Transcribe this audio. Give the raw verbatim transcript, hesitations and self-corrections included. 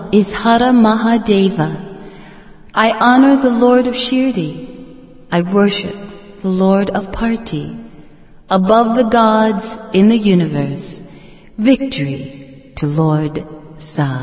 is Hara Mahadeva. I honor the Lord of Shirdi. I worship the Lord of Parti. Above the gods in the universe, victory to Lord Sa.